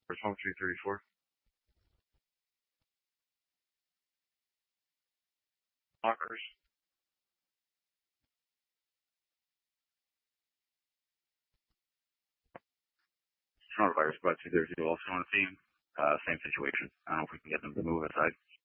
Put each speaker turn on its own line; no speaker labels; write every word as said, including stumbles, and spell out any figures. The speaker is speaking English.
First home three thirty-four. Lockers. Coronavirus, but two thirty-two also on the scene. Uh, same situation. I don't know if we can get them to move aside.